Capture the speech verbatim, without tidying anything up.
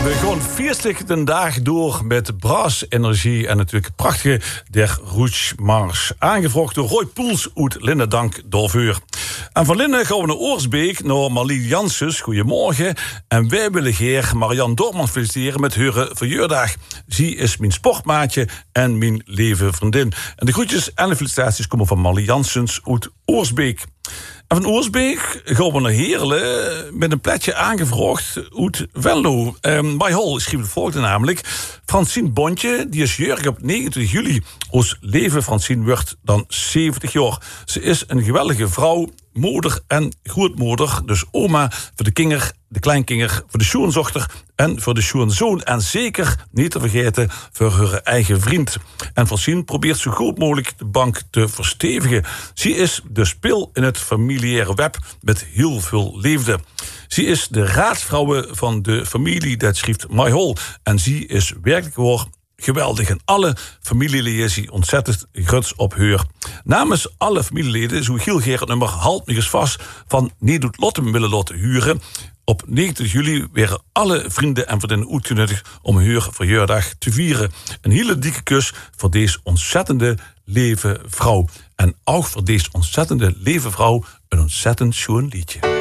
We gaan feestelijk de dag door met Brass-energie en natuurlijk prachtige Der Rouge Mars. Aangevraagd door Roy Poels uit Lindendank Dorveur. En van Linden gaan we naar Oorsbeek, naar Marlie Janssens. Goedemorgen. En wij willen heer Marianne Dorman feliciteren met haar verjaardag. Zij is mijn sportmaatje en mijn lieve vriendin. En de groetjes en de felicitaties komen van Marlie Janssens uit Oorsbeek. En van Oorsbeek gaan we naar Heerlen met een plekje aangevraagd uit Venlo. Um, bij Hol schreef het volgende namelijk. Francine Bontje, die is jarig op negenentwintig juli. Ons leven Francine wordt dan zeventig jaar. Ze is een geweldige vrouw, moeder en grootmoeder. Dus oma voor de kinder, de kleinkinder, voor de schoonzochter en voor de schoonzoon. En zeker niet te vergeten voor haar eigen vriend. En Francine probeert zo goed mogelijk de bank te verstevigen. Ze is de spil in het familiaire web met heel veel liefde. Ze is de raadsvrouw van de familie, dat schrijft My Hol. En ze is werkelijk waar geweldig. En alle familieleden zijn ontzettend gruts op haar. Namens alle familieleden zou heel graag het nummer Halt me eens vast van Nee doet Lotte willen laten huren. Op negenentwintig juli werden alle vrienden en vriendinnen uitgenodigd om haar verjaardag te vieren. Een hele dikke kus voor deze ontzettende lieve vrouw. En ook voor deze ontzettende lieve vrouw een ontzettend schoon liedje.